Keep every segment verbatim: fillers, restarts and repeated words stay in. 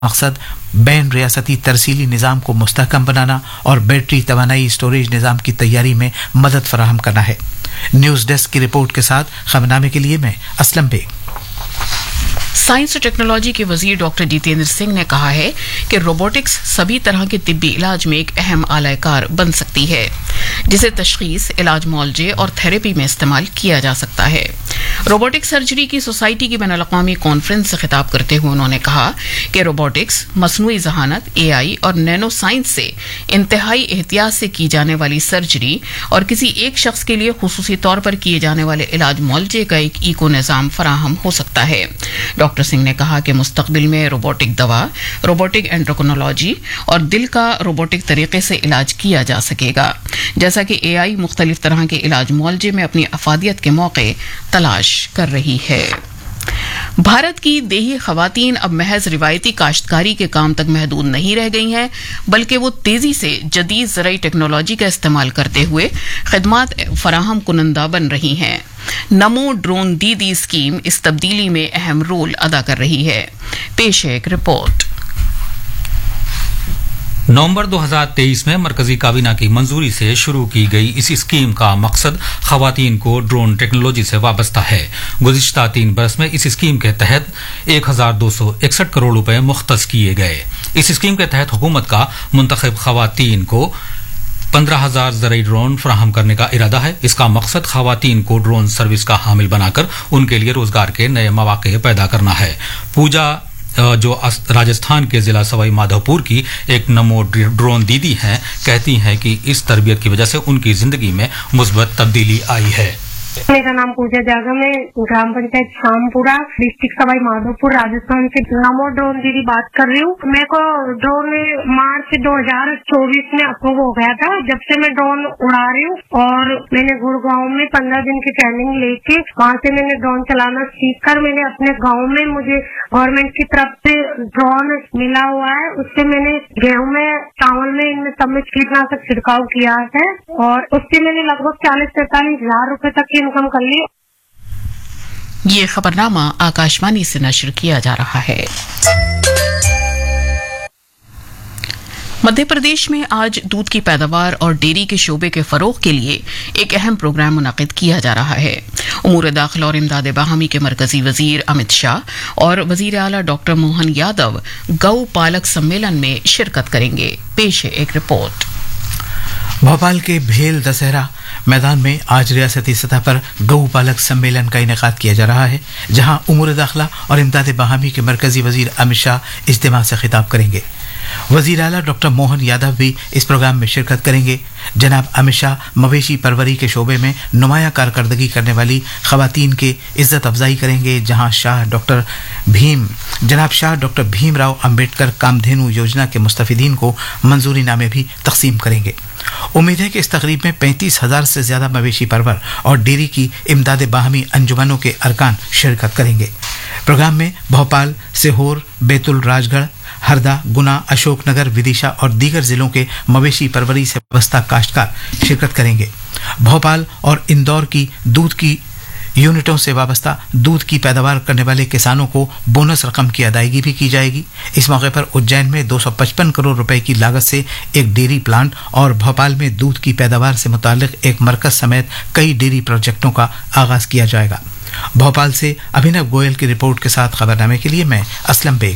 मकसद बैन रियासती तरसीली निज़ाम को मुस्तहकम बनाना और बैटरी तवानाई स्टोरेज निज़ाम की तैयारी में मदद फराहम करना है। न्यूज़ डेस्क की रिपोर्ट के साथ खबरनामे के लिए मैं असलम बेग। साइंस और टेक्नोलॉजी के वजीर डॉक्टर जितेंद्र सिंह ने कहा है कि रोबोटिक्स सभी तरह के तिब्बी इलाज में एक अहम आलाकार बन सकती है, जिसे तशखीस, इलाज मुआलजे और थेरेपी में इस्तेमाल किया जा सकता है। रोबोटिक सर्जरी की सोसाइटी की बैनुल-अक़वामी कॉन्फ्रेंस से खिताब करते हुए उन्होंने कहा कि रोबोटिक्स मसनूई ज़हानत, एआई और नैनो साइंस से इंतहाई एहतियात से की जाने वाली सर्जरी और किसी एक शख्स के लिए खुसूसी तौर पर किए जाने वाले इलाज मुआलजे का एक इको निज़ाम फराहम हो सकता है। डॉक्टर सिंह ने कहा कि मुस्तकबिल में रोबोटिक दवा, रोबोटिक एंड्रोक्रोनोलॉजी और दिल का रोबोटिक तरीके से इलाज किया जा सकेगा, जैसा कि एआई मुख्तलिफ तरह के इलाज मुआलजे में अपनी अफादियत के मौके तलाश कर रही है। भारत की देही खवातीन अब महज रिवायती काश्तकारी के काम तक महदूद नहीं रह गई हैं, बल्कि वो तेजी से जदीद ज़राई टेक्नोलॉजी का इस्तेमाल करते हुए खिदमात फराहम कुनंदा बन रही हैं। नमो ड्रोन दीदी स्कीम इस तब्दीली में अहम रोल अदा कर रही है। पेश है एक रिपोर्ट। नवंबर दो हज़ार तेईस में मरकजी काबीना की मंजूरी से शुरू की गई इस स्कीम का मकसद खवातीन को ड्रोन टेक्नोलॉजी से वाबस्ता है। गुज़िश्ता तीन बरस में इस स्कीम के तहत एक हजार दो सौ इकसठ करोड़ रुपए मुख्तस किए गए। इस स्कीम के तहत हुकूमत का मुंतखब खवातीन को पंद्रह हजार ज़राई ड्रोन फराहम करने का इरादा है। इसका मकसद खवातीन को ड्रोन सर्विस का हामिल बनाकर उनके लिए रोजगार के नए मौके पैदा करना है। पूजा, जो राजस्थान के जिला सवाई माधोपुर की एक नमो ड्रोन दीदी हैं, कहती हैं कि इस तरबियत की वजह से उनकी जिंदगी में मुस्बत तब्दीली आई है। मेरा नाम पूजा जागम है, ग्राम पंचायत शामपुरा, डिस्ट्रिक्ट सवाई माधोपुर, राजस्थान से नमो ड्रोन दीदी बात कर रही हूँ। मेरे को ड्रोन मार्च दो हज़ार चौबीस में अप्रूव हो गया था। जब से मैं ड्रोन उड़ा रही हूँ और मैंने गुड़गांव में पंद्रह दिन की ट्रेनिंग लेके वहाँ से मैंने ड्रोन चलाना सीख कर मैंने अपने गाँव में मुझे गवर्नमेंट की तरफ से ड्रोन मिला हुआ है। उससे मैंने गेहूं में, चावल में, इनमें सब में कीटनाशक छिड़काव किया है और उससे मैंने लगभग चालीस पैंतालीस हजार रूपए तक की इनकम कर ली। ये खबरनामा आकाशवाणी से नशर किया जा रहा है। मध्य प्रदेश में आज दूध की पैदावार और डेयरी के शोबे के फरोग के लिए एक अहम प्रोग्राम मुनक़िद किया जा रहा है। उमूर दाखिला और इमदाद बाहमी के मरकजी वजीर अमित शाह और वजीर आला डॉक्टर मोहन यादव गौ पालक सम्मेलन में शिरकत करेंगे। पेश है एक रिपोर्ट। भोपाल के भेल दशहरा मैदान में आज रियासती सतह पर गौ पालक सम्मेलन का इनेकाद किया जा रहा है, जहां उमूर दाखिला और इमदाद बाहमी के मरकजी वजीर अमित शाह इज्तिमा से खिताब करेंगे। वजीर आला डॉक्टर मोहन यादव भी इस प्रोग्राम में शिरकत करेंगे। जनाब अमित शाह मवेशी परवरी के शोबे में नुमायां कारकर्दगी करने वाली खवातीन के इज्जत अफजाई करेंगे, जहां शाह डॉक्टर भीम जनाब शाह डॉक्टर भीमराव अंबेडकर कामधेनु योजना के मुस्तफिदीन को मंजूरी नामे भी तकसीम करेंगे। उम्मीद है कि इस तकरीब में पैंतीस हजार से ज्यादा मवेशी परवर और डेयरी की इमदाद बाहमी अंजुमनों के अरकान शिरकत करेंगे। प्रोग्राम में भोपाल, सीहोर, बैतुल राजगढ़, हरदा, गुना, अशोकनगर, विदिशा और दीगर जिलों के मवेशी परवरी से वाबस्ता काश्तकार शिरकत करेंगे। भोपाल और इंदौर की दूध की यूनिटों से वाबस्ता दूध की पैदावार करने वाले किसानों को बोनस रकम की अदायगी भी की जाएगी। इस मौके पर उज्जैन में दो सौ पचपन करोड़ रुपए की लागत से एक डेयरी प्लांट और भोपाल में दूध की पैदावार से मुताल्लिक एक मरकज समेत कई डेयरी प्रोजेक्टों का आगाज किया जाएगा। भोपाल से अभिनव गोयल की रिपोर्ट के साथ खबरनामे के लिए मैं असलम बेग।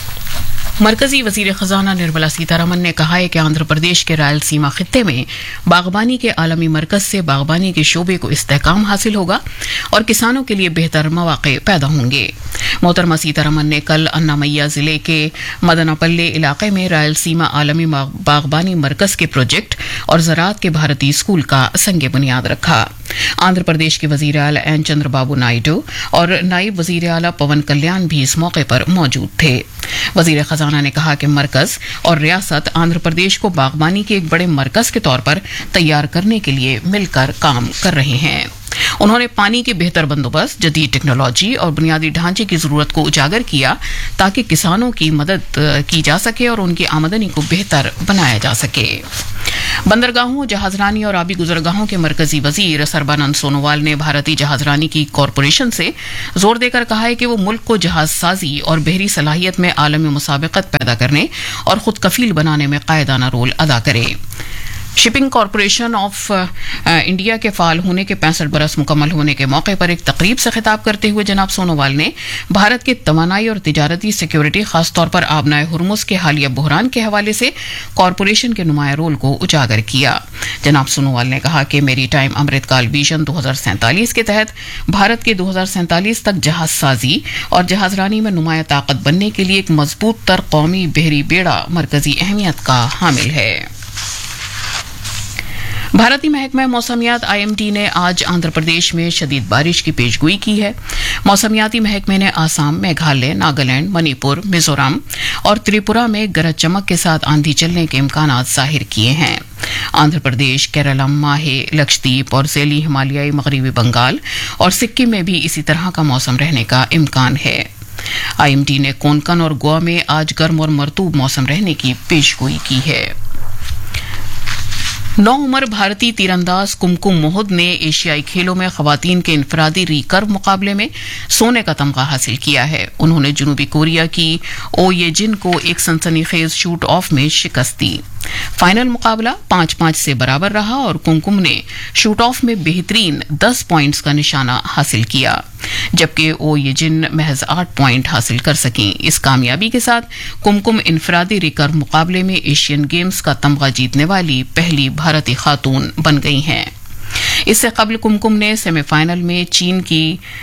मरकजी वजीर खजाना निर्मला सीतारमन ने कहा है कि आंध्र प्रदेश के रायलसीमा खित्ते में बागबानी के आलमी मरकज से बागबानी के शोबे को इस्तेहकाम हासिल होगा और किसानों के लिए बेहतर मौके पैदा होंगे। मोहतरमा सीतारमन ने कल अन्नामैया जिले के मदनापल्ले इलाके में रायलसीमा आलमी बागबानी मरकज के प्रोजेक्ट और ज़राअत के भारतीय स्कूल का संगे बुनियाद रखा। आंध्र प्रदेश के वजीर आला एन चंद्रबाबू नायडू और नायब वजीर आला पवन कल्याण भी इस मौके पर मौजूद थे। वजीर खजाना ने कहा कि मरकज और रियासत आंध्र प्रदेश को बागबानी के एक बड़े मरकज के तौर पर तैयार करने के लिए मिलकर काम कर रहे हैं। उन्होंने पानी के बेहतर बंदोबस्त, जदीद टेक्नोलॉजी और बुनियादी ढांचे की जरूरत को उजागर किया ताकि किसानों की मदद की जा सके और उनकी आमदनी को बेहतर बनाया जा सके। बंदरगाहों, जहाजरानी और आबी गुजरगाहों के मरकजी वजीर सर्बानंद सोनोवाल ने भारतीय जहाजरानी की कॉरपोरेशन से जोर देकर कहा है कि वो मुल्क को जहाज साजी और बहरी सलाहियत में आलमी मुसाबकत पैदा करने और खुद कफील बनाने में कायदाना रोल अदा करे। शिपिंग कॉरपोरेशन ऑफ इंडिया के फाल होने के पैंसठ बरस मुकम्मल होने के मौके पर एक तकरीब से खिताब करते हुए जनाब सोनोवाल ने भारत के तवानाई और तिजारती सिक्योरिटी, खासतौर पर आबनाए हुर्मुज के हालिया बहरान के हवाले से कॉरपोरेशन के नुमाया रोल को उजागर किया। जनाब सोनोवाल ने कहा कि मेरी टाइम अमृतकाल विजन दो हजार सैंतालीस के तहत भारत के दो हजार सैंतालीस तक जहाज साजी और जहाजरानी में नुमाया ताकत बनने के लिए एक मजबूत तर कौमी बहरी बेड़ा मरकजी अहमियत का हामिल है। भारतीय महकमा मौसमियात आई एम डी ने आज आंध्र प्रदेश में शदीद बारिश की पेशगोई की है। मौसमियाती महकमे ने आसाम, मेघालय, नागालैंड, मणिपुर, मिजोरम और त्रिपुरा में गरज चमक के साथ आंधी चलने के इम्कानात जाहिर किए हैं। आंध्र प्रदेश, केरलम, माहे, लक्षद्वीप और ज़ैली हिमालयाई मगरबी बंगाल और सिक्किम में भी इसी तरह का मौसम रहने का इम्कान है। आई एम डी ने कोंकण और गोवा में आज गर्म और मरतूब मौसम रहने की पेशगोई की है। नौ उम्र भारतीय तीरंदाज कुमकुम मोहद ने एशियाई खेलों में खवातीन के इनफरादी रिकर्व मुकाबले में सोने का तमगा हासिल किया है। उन्होंने जनूबी कोरिया की ओ येजिन को एक सनसनीखेज शूट ऑफ में शिकस्त दी। फाइनल मुकाबला पांच पांच से बराबर रहा और कुमकुम ने शूट ऑफ में बेहतरीन दस पॉइंट्स का निशाना हासिल किया, जबकि ओ येजिन महज आठ पॉइंट हासिल कर सकी। इस कामयाबी के साथ कुमकुम इनफरादी रिकर्व मुकाबले में एशियन गेम्स का तमगा जीतने वाली पहली भारतीय खातून बन गई हैं। इससे कबल कुमकुम ने सेमीफाइनल में चीन की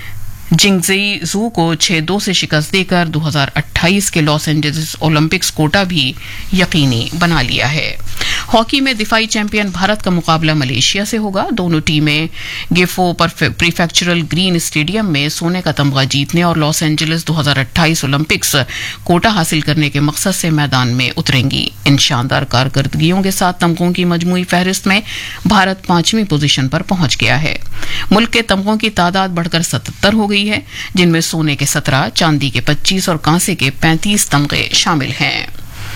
जिंगजेई जू को छह दो से शिकस्त देकर दो हजार अट्ठाईस के लॉस एंजलिस ओलंपिक्स कोटा भी यकीनी बना लिया है। हॉकी में दिफाई चैंपियन भारत का मुकाबला मलेशिया से होगा। दोनों टीमें गिफो प्रीफेक्चुरल ग्रीन स्टेडियम में सोने का तमगा जीतने और लॉस एंजलिस दो हजार अट्ठाईस ओलंपिक्स कोटा हासिल करने के मकसद से मैदान में उतरेंगी। इन शानदार कारकर्दगियों के साथ तमगों की मजमूई फहरिस्त में भारत पांचवीं पोजीशन पर पहुंच गया है। मुल्क के तमगों की तादाद बढ़कर सतहत्तर हो गई है, जिनमें सोने के सत्रह, चांदी के पच्चीस और कांसे के पैंतीस तमगे शामिल हैं।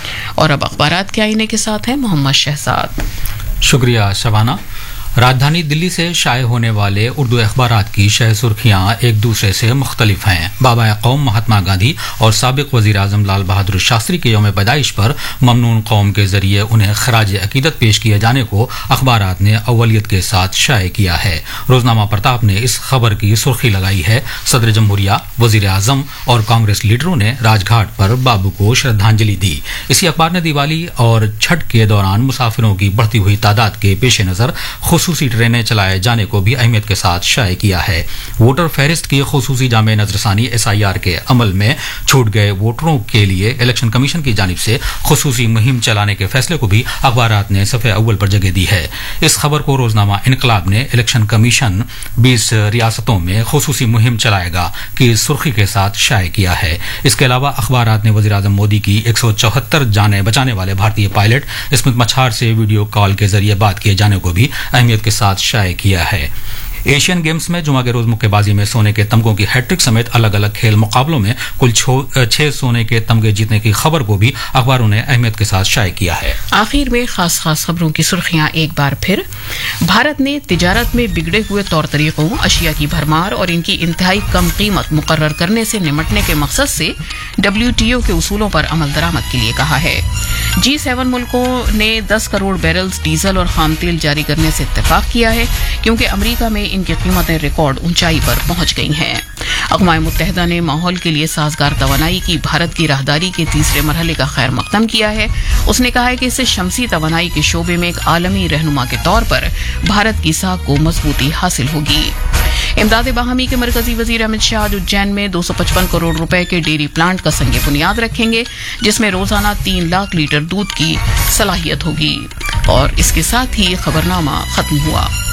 और अब अखबारात के आईने के साथ हैं मोहम्मद शहजाद। शुक्रिया शबाना। राजधानी दिल्ली से शाये होने वाले उर्दू अखबारात की शह सुर्खियां एक दूसरे से मुख्तलिफ हैं। बाबा कौम महात्मा गांधी और साबिक वजीर आजम लाल बहादुर शास्त्री के यौम पैदाइश पर ममनून कौम के जरिए उन्हें खराज अकीदत पेश किए जाने को अखबारात ने अव्वलियत के साथ शाये किया है। रोजनामा प्रताप ने इस खबर की सुर्खी लगाई है, सदर जमहूरिया, वजीर आजम और कांग्रेस लीडरों ने राजघाट पर बाबू को श्रद्धांजलि दी। इसी अखबार ने दिवाली और छठ के दौरान मुसाफिरों की बढ़ती हुई तादाद के पेश नजर खुसूसी ट्रेनें चलाए जाने को भी अहमियत के साथ शाये किया है। वोटर फहरिस्त की खुसूसी जामे नजरसानी एस आई आर के अमल में छूट गए वोटरों के लिए इलेक्शन कमीशन की जानिब से खुसूसी मुहिम चलाने के फैसले को भी अखबारात ने सफ़े अव्वल पर जगह दी है। इस खबर को रोजनामा इनकलाब ने इलेक्शन कमीशन बीस रियासतों में खुसूसी मुहिम चलाएगा की सुर्खी के साथ शाये किया है। इसके अलावा अखबारात ने वज़ीर आज़म मोदी की एक सौ चौहत्तर जाने बचाने वाले भारतीय पायलट स्मिथ मछार से वीडियो कॉल के जरिए बात किए जाने को भी अहमियत के साथ शाये किया है। एशियन गेम्स में जुमा के रोज मुक्केबाजी में सोने के तमगों की हैट्रिक समेत अलग अलग खेल मुकाबलों में कुल छह सोने के तमगे जीतने की खबर को भी अखबारों ने अहमियत के साथ शाये किया है। आखिर में खास खास खबरों की सुर्खियां एक बार फिर। भारत ने तिजारत में बिगड़े हुए तौर तरीकों, अशिया की भरमार और इनकी इंतहाई कम कीमत मुकर्रर करने से निमटने के मकसद से डब्ल्यू टी ओ के उसूलों पर अमल दरामद के लिए कहा है। जी सेवन मुल्कों ने दस करोड़ बैरल्स डीजल और खाम तेल जारी करने से इत्तेफाक किया है, क्योंकि अमरीका में इनकी कीमतें रिकॉर्ड ऊंचाई पर पहुंच गई हैं। अक़वाम मुत्तहिदा ने माहौल के लिए साजगार तवानाई की भारत की राहदारी के तीसरे मरहले का खैर मकदम किया है। उसने कहा है कि इससे शमसी तवानाई के शोबे में एक आलमी रहनुमा के तौर पर भारत की साख को मजबूती हासिल होगी। इमदाद बाहमी के मरकजी वजीर अमित शाह आज उज्जैन में दो सौ पचपन करोड़ रुपए के डेयरी प्लांट का संग बुनियाद रखेंगे, जिसमें रोजाना तीन लाख लीटर दूध की सलाहियत होगी। और इसके साथ ही खबरनामा खत्म हुआ।